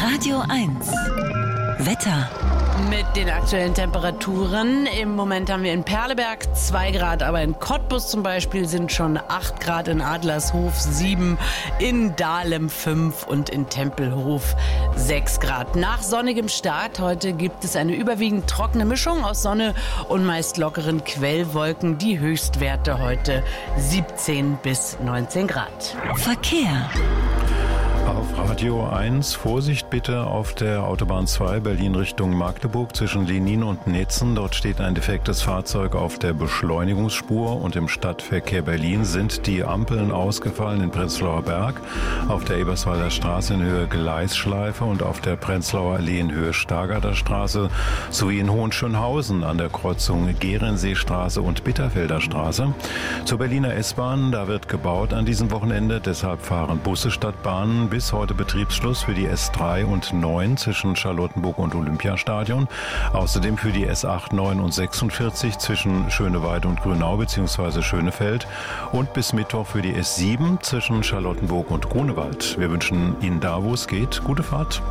Radio 1 Wetter. Mit den aktuellen Temperaturen. Im Moment haben wir in Perleberg 2 Grad, aber in Cottbus zum Beispiel sind schon 8 Grad, in Adlershof 7, in Dahlem 5 und in Tempelhof 6 Grad. Nach sonnigem Start heute gibt es eine überwiegend trockene Mischung aus Sonne und meist lockeren Quellwolken. Die Höchstwerte heute 17 bis 19 Grad. Verkehr. Auf Radio 1 Vorsicht bitte auf der Autobahn 2 Berlin Richtung Magdeburg zwischen Lenin und Netzen. Dort steht ein defektes Fahrzeug auf der Beschleunigungsspur und im Stadtverkehr Berlin sind die Ampeln ausgefallen in Prenzlauer Berg, auf der Eberswalder Straße in Höhe Gleisschleife und auf der Prenzlauer Allee in Höhe Stargarder Straße sowie in Hohenschönhausen an der Kreuzung Gehrenseestraße und Bitterfelder Straße. Zur Berliner S-Bahn, da wird gebaut an diesem Wochenende, deshalb fahren Busse statt Bahnen. Bis heute Betriebsschluss für die S3 und 9 zwischen Charlottenburg und Olympiastadion. Außerdem für die S8, 9 und 46 zwischen Schöneweide und Grünau bzw. Schönefeld. Und bis Mittwoch für die S7 zwischen Charlottenburg und Grunewald. Wir wünschen Ihnen da, wo es geht, gute Fahrt.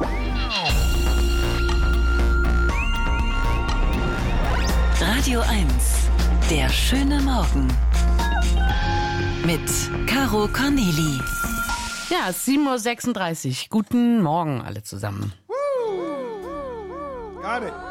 Radio 1, der schöne Morgen. Mit Caro Corneli. Ja, 7:36 Uhr. Guten Morgen alle zusammen. Got it.